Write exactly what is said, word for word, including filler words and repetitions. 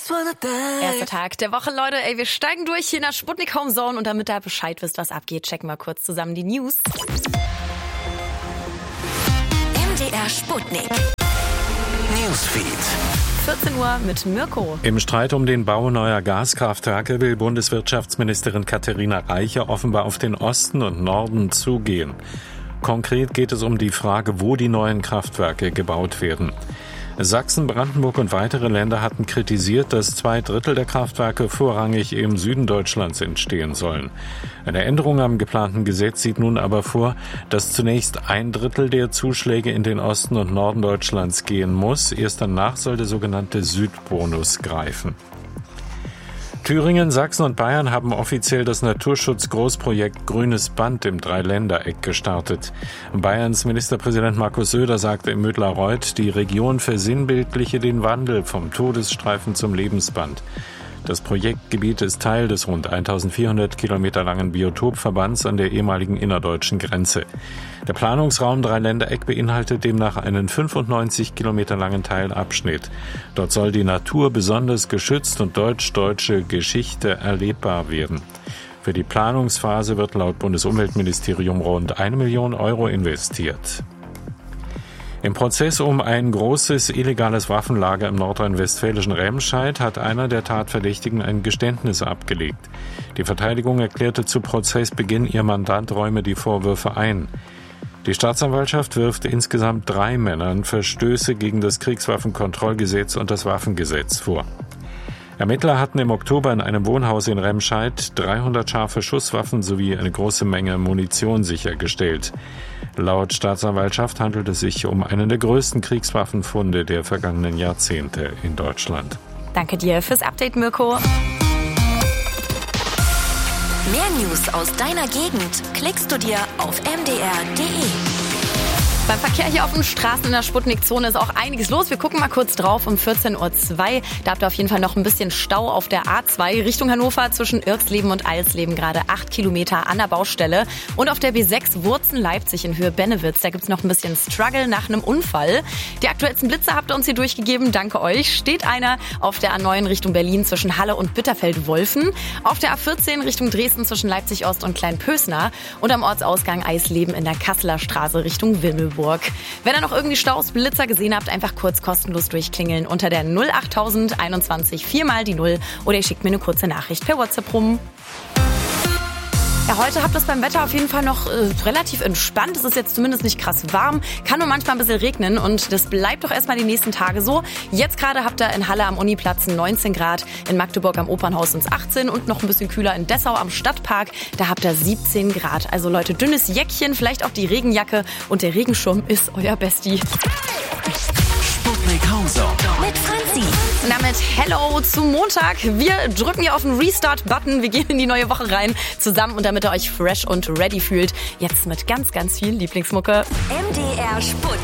Erster Tag der Woche, Leute. Ey, wir steigen durch hier in der Sputnik Home Zone und damit ihr Bescheid wisst, was abgeht, checken wir kurz zusammen die News. M D R Sputnik Newsfeed. vierzehn Uhr mit Mirko. Im Streit um den Bau neuer Gaskraftwerke will Bundeswirtschaftsministerin Katharina Reiche offenbar auf den Osten und Norden zugehen. Konkret geht es um die Frage, wo die neuen Kraftwerke gebaut werden. Sachsen, Brandenburg und weitere Länder hatten kritisiert, dass zwei Drittel der Kraftwerke vorrangig im Süden Deutschlands entstehen sollen. Eine Änderung am geplanten Gesetz sieht nun aber vor, dass zunächst ein Drittel der Zuschläge in den Osten und Norden Deutschlands gehen muss. Erst danach soll der sogenannte Südbonus greifen. Thüringen, Sachsen und Bayern haben offiziell das Naturschutz-Großprojekt Grünes Band im Dreiländereck gestartet. Bayerns Ministerpräsident Markus Söder sagte im Müdlarreuth, die Region versinnbildliche den Wandel vom Todesstreifen zum Lebensband. Das Projektgebiet ist Teil des rund eintausendvierhundert Kilometer langen Biotopverbands an der ehemaligen innerdeutschen Grenze. Der Planungsraum Dreiländereck beinhaltet demnach einen fünfundneunzig Kilometer langen Teilabschnitt. Dort soll die Natur besonders geschützt und deutsch-deutsche Geschichte erlebbar werden. Für die Planungsphase wird laut Bundesumweltministerium rund eine Million Euro investiert. Im Prozess um ein großes illegales Waffenlager im nordrhein-westfälischen Remscheid hat einer der Tatverdächtigen ein Geständnis abgelegt. Die Verteidigung erklärte zu Prozessbeginn, ihr Mandant räume die Vorwürfe ein. Die Staatsanwaltschaft wirft insgesamt drei Männern Verstöße gegen das Kriegswaffenkontrollgesetz und das Waffengesetz vor. Ermittler hatten im Oktober in einem Wohnhaus in Remscheid dreihundert scharfe Schusswaffen sowie eine große Menge Munition sichergestellt. Laut Staatsanwaltschaft handelt es sich um einen der größten Kriegswaffenfunde der vergangenen Jahrzehnte in Deutschland. Danke dir fürs Update, Mirko. Mehr News aus deiner Gegend klickst du dir auf m d r punkt d e. Beim Verkehr hier auf den Straßen in der Sputnik-Zone ist auch einiges los. Wir gucken mal kurz drauf um vierzehn Uhr zwei. Da habt ihr auf jeden Fall noch ein bisschen Stau auf der A zwei Richtung Hannover zwischen Irksleben und Eilsleben. Gerade acht Kilometer an der Baustelle. Und auf der B sechs Wurzen-Leipzig in Höhe Bennewitz. Da gibt's noch ein bisschen Struggle nach einem Unfall. Die aktuellsten Blitze habt ihr uns hier durchgegeben. Danke euch. Steht einer auf der A neun Richtung Berlin zwischen Halle und Bitterfeld-Wolfen. Auf der A vierzehn Richtung Dresden zwischen Leipzig-Ost und Kleinpösner. Und am Ortsausgang Eisleben in der Kasseler Straße Richtung Wimmelburg. Wenn ihr noch irgendwie Staus, Blitzer gesehen habt, einfach kurz kostenlos durchklingeln unter der null achttausend einundzwanzig viermal die Null oder ihr schickt mir eine kurze Nachricht per WhatsApp rum. Ja, heute habt ihr es beim Wetter auf jeden Fall noch äh, relativ entspannt. Es ist jetzt zumindest nicht krass warm, kann nur manchmal ein bisschen regnen und das bleibt doch erstmal die nächsten Tage so. Jetzt gerade habt ihr in Halle am Uniplatz neunzehn Grad, in Magdeburg am Opernhaus uns achtzehn und noch ein bisschen kühler in Dessau am Stadtpark, da habt ihr siebzehn Grad. Also Leute, dünnes Jäckchen, vielleicht auch die Regenjacke und der Regenschirm ist euer Bestie. Sputnik Home Zone Mit Franzi. Und damit Hello zum Montag. Wir drücken hier auf den Restart-Button. Wir gehen in die neue Woche rein zusammen und damit ihr euch fresh und ready fühlt. Jetzt mit ganz, ganz viel Lieblingsmucke. M D R Sputnik.